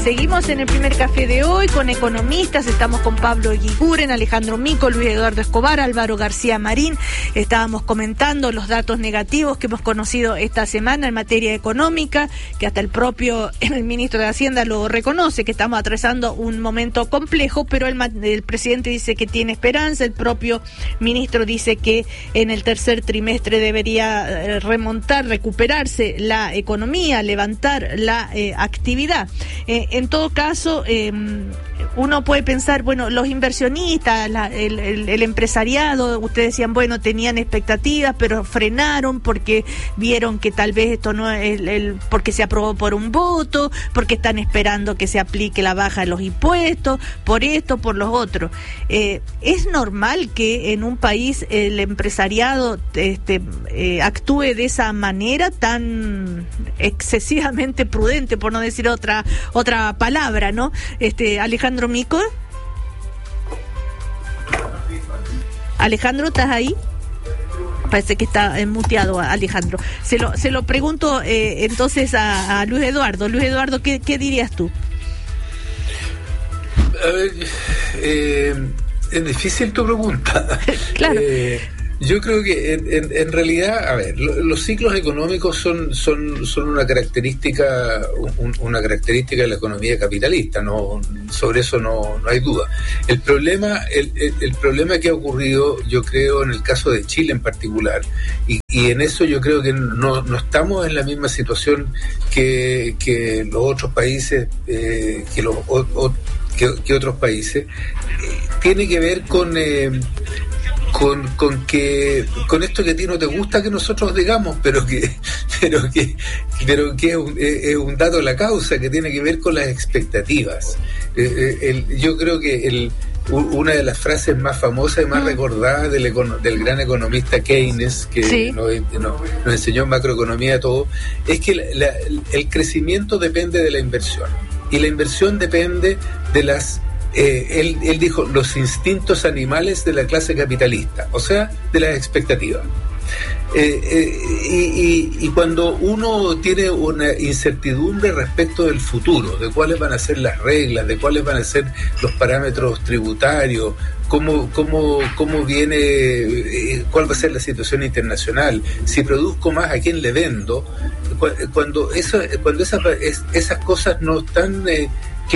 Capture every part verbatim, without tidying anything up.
Seguimos en el primer café de hoy con economistas. Estamos con Pablo Eguiguren, Alejandro Mico, Luis Eduardo Escobar, Álvaro García Marín. Estábamos comentando los datos negativos que hemos conocido esta semana en materia económica, que hasta el propio el ministro de Hacienda lo reconoce, que estamos atravesando un momento complejo, pero el, el presidente dice que tiene esperanza. El propio ministro dice que en el tercer trimestre debería remontar, recuperarse la economía, levantar la eh, actividad. Eh, En todo caso, eh, uno puede pensar, bueno, los inversionistas, la, el, el, el empresariado, ustedes decían, bueno, tenían expectativas, pero frenaron porque vieron que tal vez esto no es, el, el, porque se aprobó por un voto, porque están esperando que se aplique la baja de los impuestos, por esto, por los otros. Eh, ¿Es normal que en un país el empresariado este, eh, actúe de esa manera tan excesivamente prudente, por no decir otra otra palabra, ¿no? Este, Alejandro Mico. Alejandro, ¿estás ahí? Parece que está muteado Alejandro. Se lo se lo pregunto eh, entonces a, a Luis Eduardo. Luis Eduardo, ¿qué, qué dirías tú? A ver, eh, es difícil tu pregunta. Claro. Eh, Yo creo que en, en, en realidad, a ver, lo, los ciclos económicos son son son una característica un, una característica de la economía capitalista, no sobre eso no, no hay duda. El problema el, el, el problema que ha ocurrido, yo creo, en el caso de Chile en particular, y, y en eso yo creo que no no estamos en la misma situación que que los otros países, eh, que los o, o, que, que otros países, eh, tiene que ver con eh, Con, con que con esto que a ti no te gusta que nosotros digamos, pero que pero que pero que es un, es un dato de la causa, que tiene que ver con las expectativas. Eh, el, yo creo que el, una de las frases más famosas y más recordadas del, del gran economista Keynes, que sí. nos, nos, nos enseñó macroeconomía todo, es que la, la, el crecimiento depende de la inversión, y la inversión depende de las Eh, él, él dijo los instintos animales de la clase capitalista, o sea, de las expectativas. Eh, eh, y, y, y cuando uno tiene una incertidumbre respecto del futuro, de cuáles van a ser las reglas, de cuáles van a ser los parámetros tributarios, cómo, cómo, cómo viene, eh, cuál va a ser la situación internacional, si produzco más, a quién le vendo, cuando, eso, cuando esas, esas cosas no están eh,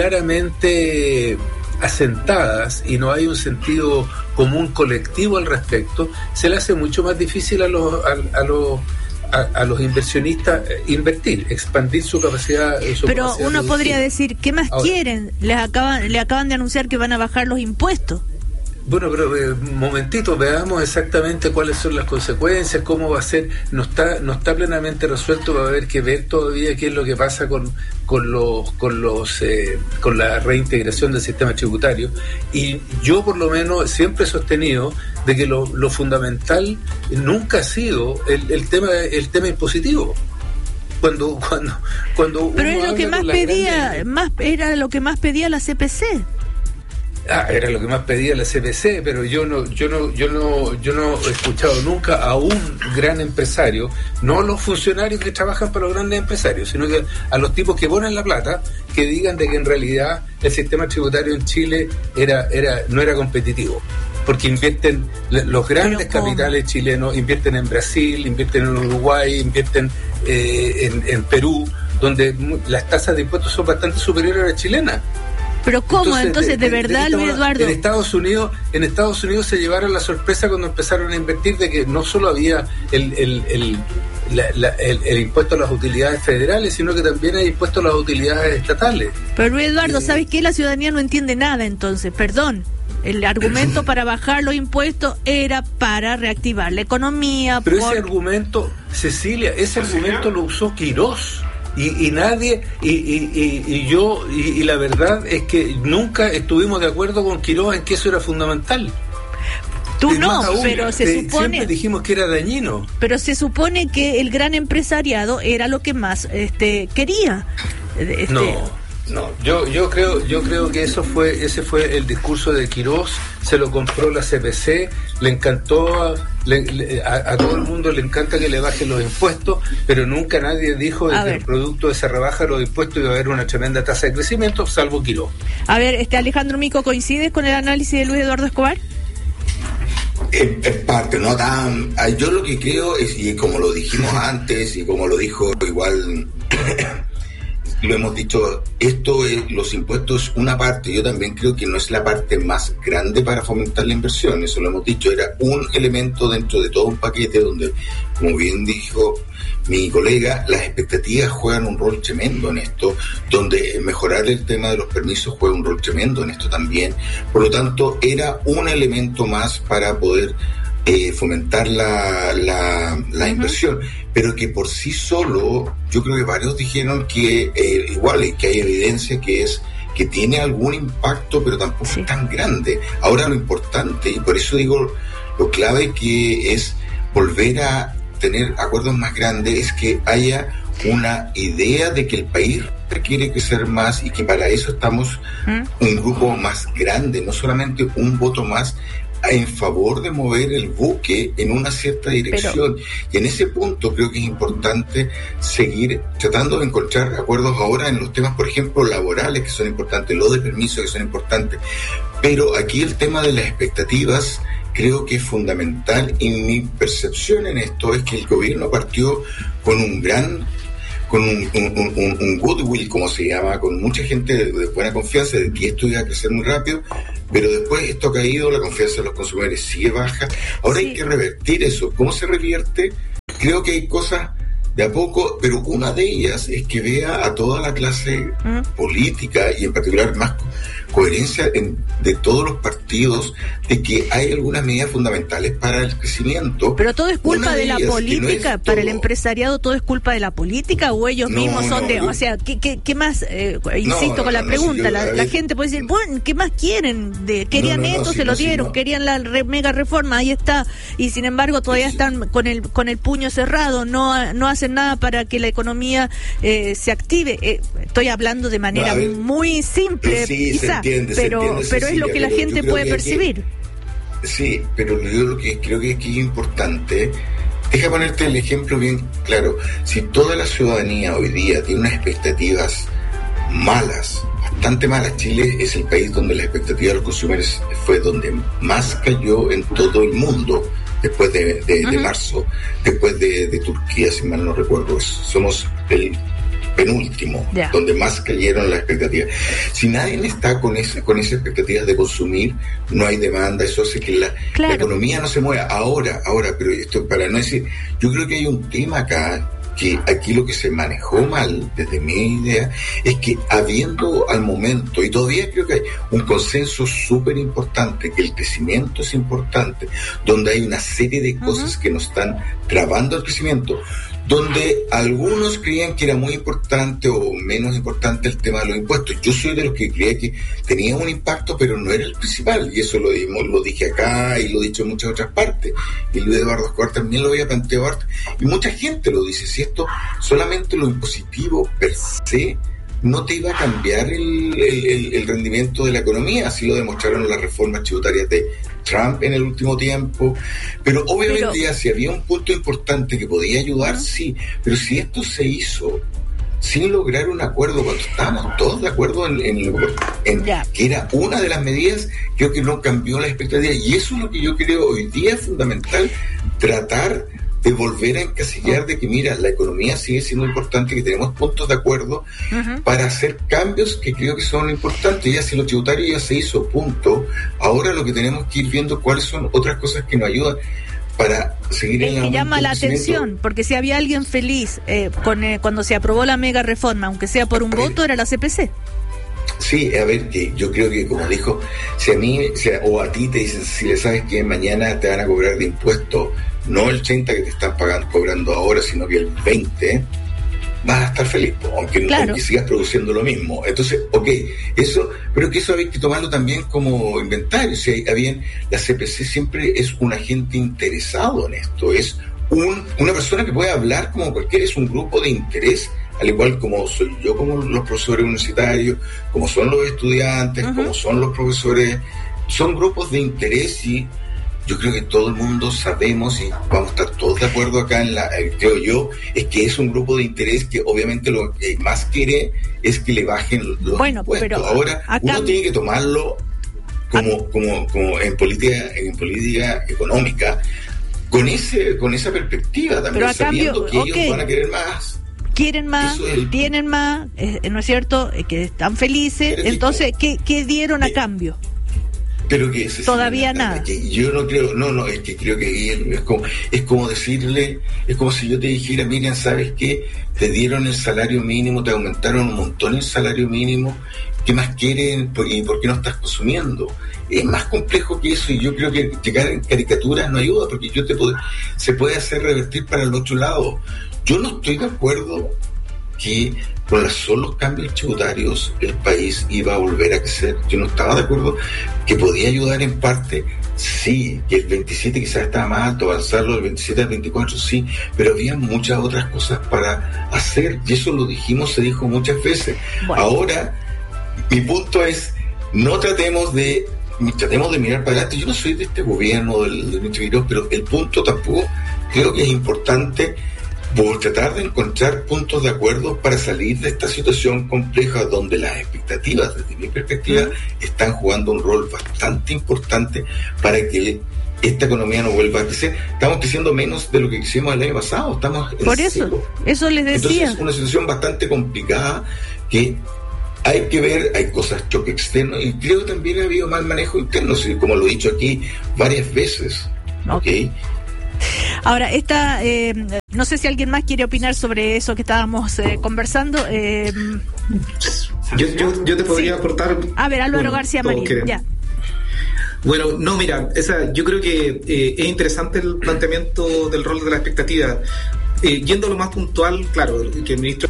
claramente asentadas y no hay un sentido común colectivo al respecto, se le hace mucho más difícil a los a, a los a, a los inversionistas invertir, expandir su capacidad. Su Pero capacidad uno productiva. Podría decir, ¿qué más Ahora, quieren? Les acaban le acaban de anunciar que van a bajar los impuestos. Bueno, pero eh, un momentito, veamos exactamente cuáles son las consecuencias, cómo va a ser. No está no está plenamente resuelto, va a haber que ver todavía qué es lo que pasa con con los con los eh, con la reintegración del sistema tributario. Y yo por lo menos siempre he sostenido de que lo, lo fundamental nunca ha sido el, el tema el tema impositivo. Cuando cuando cuando pero uno es lo que más pedía grandes... más era lo que más pedía la C P C. Ah, era lo que más pedía la C P C, pero yo no, yo no, yo no, yo no he escuchado nunca a un gran empresario, no los funcionarios que trabajan para los grandes empresarios, sino que a los tipos que ponen la plata, que digan de que en realidad el sistema tributario en Chile era, era, no era competitivo. Porque invierten, los grandes capitales chilenos invierten en Brasil, invierten en Uruguay, invierten eh, en, en Perú, donde las tasas de impuestos son bastante superiores a las chilenas. Pero ¿cómo? Entonces, Entonces de, de, de verdad, Luis Eduardo. En Estados Unidos, en Estados Unidos se llevaron la sorpresa cuando empezaron a invertir de que no solo había el el, el, la, la, el, el impuesto a las utilidades federales, sino que también hay impuesto a las utilidades estatales. Pero Luis Eduardo, eh, ¿sabes qué? La ciudadanía no entiende nada entonces, perdón. El argumento para bajar los impuestos era para reactivar la economía. Pero por... ese argumento, Cecilia, ese argumento lo usó Quirós. Y, y nadie, y, y, y, y yo, y, y la verdad es que nunca estuvimos de acuerdo con Quirós en que eso era fundamental. Tú es no, aún, pero se eh, supone... Siempre dijimos que era dañino. Pero se supone que el gran empresariado era lo que más este quería. Este, no. No, yo yo creo yo creo que eso fue ese fue el discurso de Quirós, se lo compró la C P C, le encantó a, le, le, a, a todo el mundo le encanta que le bajen los impuestos, pero nunca nadie dijo que el producto de esa rebaja de los impuestos iba a haber una tremenda tasa de crecimiento, salvo Quirós. A ver, este Alejandro Mico, ¿coincides con el análisis de Luis Eduardo Escobar? En, en parte, no tan. Yo lo que creo es, y como lo dijimos antes, y como lo dijo igual. Lo hemos dicho, esto es, los impuestos, una parte, yo también creo que no es la parte más grande para fomentar la inversión, eso lo hemos dicho, era un elemento dentro de todo un paquete donde, como bien dijo mi colega, las expectativas juegan un rol tremendo en esto, donde mejorar el tema de los permisos juega un rol tremendo en esto también, por lo tanto, era un elemento más para poder Eh, fomentar la, la, la uh-huh. inversión, pero que por sí solo, yo creo que varios dijeron que eh, igual, que hay evidencia que es que tiene algún impacto, pero tampoco sí. es tan grande. Ahora lo importante, y por eso digo, lo clave que es volver a tener acuerdos más grandes, es que haya una idea de que el país requiere crecer más y que para eso estamos ¿Mm? un grupo más grande, no solamente un voto más en favor de mover el buque en una cierta dirección. Pero, y en ese punto creo que es importante seguir tratando de encontrar acuerdos ahora en los temas, por ejemplo, laborales, que son importantes, los de permiso, que son importantes. Pero aquí el tema de las expectativas creo que es fundamental, y mi percepción en esto es que el gobierno partió con un gran con un, un, un, un goodwill, como se llama, con mucha gente de, de buena confianza de que esto iba a crecer muy rápido, pero después esto ha caído, la confianza de los consumidores sigue baja. Ahora sí. hay que revertir eso. ¿Cómo se revierte? Creo que hay cosas de a poco, pero una de ellas es que vea a toda la clase ¿Mm? política, y en particular más coherencia en, de todos los partidos, de que hay algunas medidas fundamentales para el crecimiento. Pero todo es culpa de, de la política, no para el empresariado todo es culpa de la política, o ellos no, mismos son no, de, yo, o sea, ¿qué, qué, qué más? Eh, insisto no, no, con la no, pregunta, no, si yo, la, la gente puede decir, bueno, ¿qué más quieren? De, querían no, no, esto, no, se si lo no, dieron, si no. querían la re, mega reforma, ahí está, y sin embargo todavía sí, están sí. con el con el puño cerrado, no no hacen nada para que la economía eh, se active. Eh, estoy hablando de manera no, ver, muy simple, sí, quizá, entiende, pero entiende, pero es lo que la gente puede que percibir. Aquí, sí, pero yo lo que creo que aquí es importante, deja ponerte el ejemplo bien claro. Si toda la ciudadanía hoy día tiene unas expectativas malas, bastante malas, Chile es el país donde la expectativa de los consumidores fue donde más cayó en todo el mundo. Después de, de, uh-huh. de marzo, después de, de Turquía, si mal no recuerdo, somos el penúltimo, yeah. donde más cayeron las expectativas. Si nadie está con esa, con esas expectativas de consumir, no hay demanda, eso hace que la, claro. la economía no se mueva. Ahora, ahora, pero esto para no decir, yo creo que hay un tema acá, que aquí lo que se manejó mal, desde mi idea, es que habiendo al momento, y todavía creo que hay un consenso súper importante, que el crecimiento es importante, donde hay una serie de cosas uh-huh. que nos están trabando el crecimiento, donde algunos creían que era muy importante o menos importante el tema de los impuestos. Yo soy de los que creía que tenía un impacto, pero no era el principal, y eso lo, lo dije acá y lo he dicho en muchas otras partes, y Luis Eduardo Escobar también lo había planteado, y mucha gente lo dice, si esto solamente lo impositivo per se no te iba a cambiar el, el, el rendimiento de la economía, así lo demostraron las reformas tributarias de Trump en el último tiempo, pero obviamente pero, ya si había un punto importante que podía ayudar, uh-huh. sí, pero si esto se hizo sin lograr un acuerdo, cuando estábamos todos de acuerdo en, en, en yeah. que era una de las medidas, creo que no cambió la expectativa, y eso es lo que yo creo hoy día es fundamental, tratar de volver a encasillar de que mira, la economía sigue siendo importante, que tenemos puntos de acuerdo uh-huh. para hacer cambios que creo que son importantes. Ya si lo tributario ya se hizo, punto, ahora lo que tenemos que ir viendo cuáles son otras cosas que nos ayudan para seguir en el que llama la atención, porque si había alguien feliz eh, con, eh, cuando se aprobó la mega reforma, aunque sea por un Pero, voto, era la C P C. Sí, a ver, que yo creo que como dijo, si a mí si a, o a ti te dicen, si le sabes que mañana te van a cobrar de impuestos, no el treinta que te están pagando cobrando ahora, sino que el veinte, vas a estar feliz, aunque, claro. aunque sigas produciendo lo mismo. Entonces, ok, eso, pero que eso hay que tomarlo también como inventario. Si hay, bien, la C P C siempre es un agente interesado en esto, es un, una persona que puede hablar como cualquiera, es un grupo de interés al igual como soy yo, como los profesores universitarios, como son los estudiantes, uh-huh. como son los profesores, son grupos de interés y yo creo que todo el mundo sabemos y vamos a estar todos de acuerdo acá en la, creo yo, es que es un grupo de interés que obviamente lo que más quiere es que le bajen los bueno, impuestos. Pero ahora acá... uno tiene que tomarlo como, como, como en política, en política económica, con ese, con esa perspectiva también, pero a sabiendo cambio, que okay. ellos van a querer más. Quieren más, el... tienen más, eh, ¿no es cierto? Eh, que están felices. Pero entonces, ¿qué, qué dieron a cambio? Pero que todavía nada. Que yo no creo, no, no, es que creo que es como, es como decirle, es como si yo te dijera, Miriam, ¿sabes qué? Te dieron el salario mínimo, te aumentaron un montón el salario mínimo, ¿qué más quieren y por qué no estás consumiendo? Es más complejo que eso y yo creo que llegar en caricaturas no ayuda porque yo te puedo, se puede hacer revertir para el otro lado. Yo no estoy de acuerdo que con los solos cambios tributarios el país iba a volver a crecer. Yo no estaba de acuerdo que podía ayudar en parte, sí, que el veintisiete quizás estaba más alto, avanzarlo del veintisiete al veinticuatro, sí, pero había muchas otras cosas para hacer y eso lo dijimos, se dijo muchas veces. Bueno. Ahora, mi punto es, no tratemos de tratemos de mirar para adelante. Yo no soy de este gobierno del, del ministro Quirós, pero el punto tampoco creo que es importante por tratar de encontrar puntos de acuerdo para salir de esta situación compleja donde las expectativas, desde mi perspectiva, mm. están jugando un rol bastante importante para que esta economía no vuelva a crecer. Estamos creciendo menos de lo que hicimos el año pasado, estamos en por eso, cero. Eso les decía. Entonces es una situación bastante complicada que hay que ver, hay cosas, choque externo, y creo que también ha habido mal manejo interno, como lo he dicho aquí varias veces. Okay. ¿Okay? Ahora, esta, eh, no sé si alguien más quiere opinar sobre eso que estábamos eh, conversando. Eh, yo, yo, yo te podría sí. aportar. A ver, Álvaro bueno, García Marín, ya. Bueno, no, mira, esa, yo creo que eh, es interesante el planteamiento del rol de la expectativa. Eh, yendo a lo más puntual, claro, que el ministro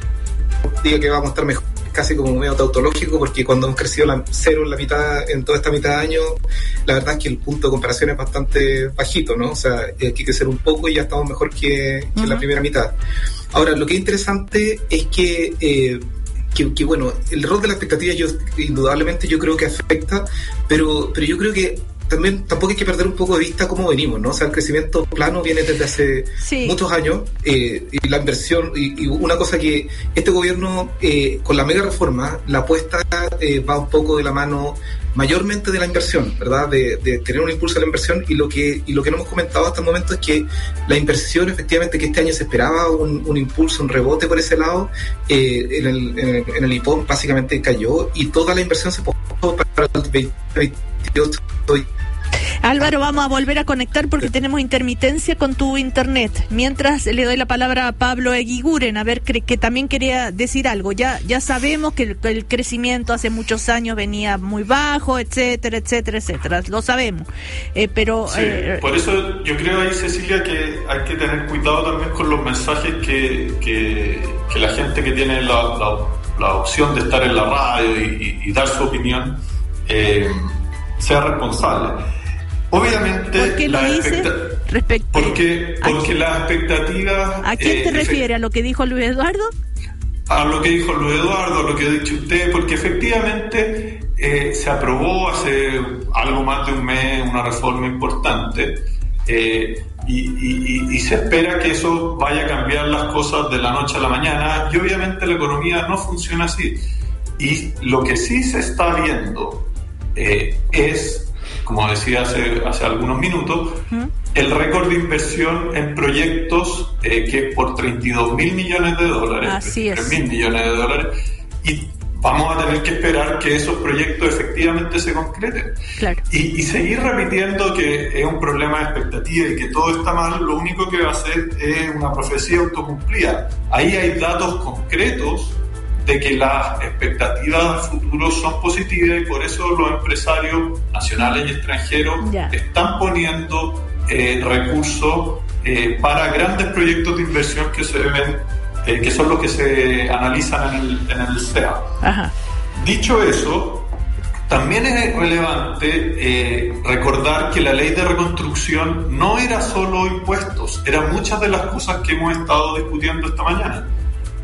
diga que vamos a estar mejor, casi como medio tautológico, porque cuando hemos crecido la cero en la mitad, en toda esta mitad de año, la verdad es que el punto de comparación es bastante bajito, ¿no? O sea, hay que crecer un poco y ya estamos mejor que, que uh-huh. en la primera mitad. Ahora, lo que es interesante es que, eh, que, que, bueno, el rol de la expectativa yo, indudablemente yo creo que afecta, pero, pero yo creo que también tampoco hay que perder un poco de vista cómo venimos, ¿no? O sea, el crecimiento plano viene desde hace sí. muchos años eh, y la inversión, y, y una cosa que este gobierno eh, con la mega reforma, la apuesta eh, va un poco de la mano mayormente de la inversión, ¿verdad? De, de tener un impulso a la inversión y lo que y lo que no hemos comentado hasta el momento es que la inversión, efectivamente, que este año se esperaba un, un impulso, un rebote por ese lado, eh, en el en el, en el I P O M básicamente cayó y toda la inversión se pospuso para el veinte veintiocho. Álvaro, vamos a volver a conectar porque tenemos intermitencia con tu internet. Mientras le doy la palabra a Pablo Eguiguren, a ver que, que también quería decir algo. Ya ya sabemos que el, el crecimiento hace muchos años venía muy bajo, etcétera, etcétera, etcétera. Lo sabemos. Eh, pero sí, eh, por eso yo creo ahí, Cecilia, que hay que tener cuidado también con los mensajes que, que, que la gente que tiene la, la, la opción de estar en la radio y, y, y dar su opinión eh, sea responsable. Obviamente, ¿por qué lo la dice? Expecta- Respecto porque porque las expectativas. ¿A quién te eh, refiere? ¿A lo que dijo Luis Eduardo? A lo que dijo Luis Eduardo, a lo que ha dicho usted, porque efectivamente eh, se aprobó hace algo más de un mes una reforma importante eh, y, y, y se espera que eso vaya a cambiar las cosas de la noche a la mañana y obviamente la economía no funciona así. Y lo que sí se está viendo eh, es, como decía hace, hace algunos minutos, uh-huh. el récord de inversión en proyectos eh, que es por treinta y dos mil millones de dólares, Así tres mil millones de dólares, y vamos a tener que esperar que esos proyectos efectivamente se concreten. Claro. Y, y seguir repitiendo que es un problema de expectativa y que todo está mal, lo único que va a hacer es una profecía autocumplida. Ahí hay datos concretos de que las expectativas a futuro son positivas y por eso los empresarios nacionales y extranjeros yeah. están poniendo eh, recursos eh, para grandes proyectos de inversión que se ven, eh, que son los que se analizan en el, en el C E A. Ajá. Dicho eso, también es relevante eh, recordar que la ley de reconstrucción no era solo impuestos, eran muchas de las cosas que hemos estado discutiendo esta mañana.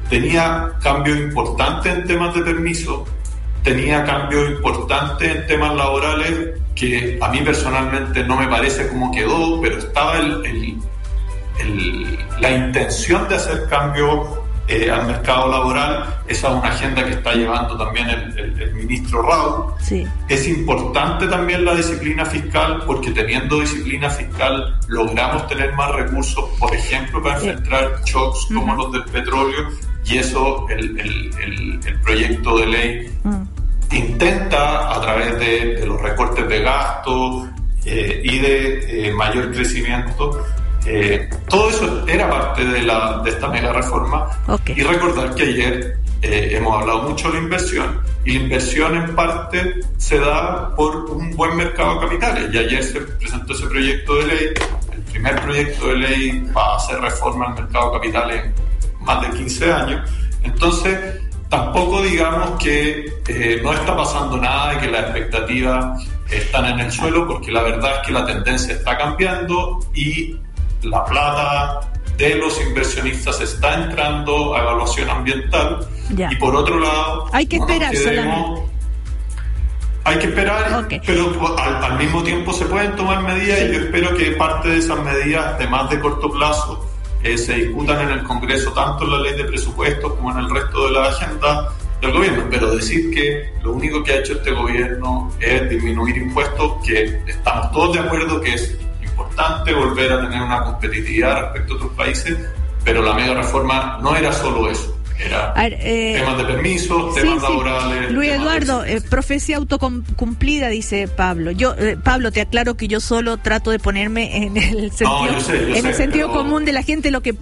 tenía cambios importantes en temas de permiso, tenía cambios importantes en temas laborales que a mí personalmente no me parece cómo quedó, pero estaba el, el, el, la intención de hacer cambios eh, al mercado laboral. Esa es una agenda que está llevando también el, el, el ministro Raúl. Sí. Es importante también la disciplina fiscal, porque teniendo disciplina fiscal logramos tener más recursos, por ejemplo, para enfrentar sí. shocks como uh-huh. los del petróleo, y eso el, el, el, el proyecto de ley uh-huh. intenta, a través de, de los recortes de gasto eh, y de eh, mayor crecimiento. Eh, todo eso era parte de, la, de esta mega reforma. Okay. Y recordar que ayer eh, hemos hablado mucho de la inversión, y la inversión en parte se da por un buen mercado de capitales, y ayer se presentó ese proyecto de ley, el primer proyecto de ley para hacer reforma al mercado de capitales en más de quince años. Entonces tampoco digamos que eh, no está pasando nada y que las expectativas están en el suelo, porque la verdad es que la tendencia está cambiando y la plata de los inversionistas está entrando a evaluación ambiental. Ya. Y por otro lado, hay que esperar solamente. Hay que esperar, okay. pero al, al mismo tiempo se pueden tomar medidas, sí. y yo espero que parte de esas medidas de más de corto plazo eh, se discutan en el Congreso, tanto en la ley de presupuestos como en el resto de la agenda del gobierno. Pero decir que lo único que ha hecho este gobierno es disminuir impuestos, que estamos todos de acuerdo que es importante volver a tener una competitividad respecto a otros países, pero la mega reforma no era solo eso, era ver, eh, temas de permisos, temas sí, laborales. Sí. Luis temas Eduardo, eh, profecía autocumplida, dice Pablo. Yo, eh, Pablo, te aclaro que yo solo trato de ponerme en el sentido, no, yo sé, yo en sé, el sentido pero... común de la gente, lo que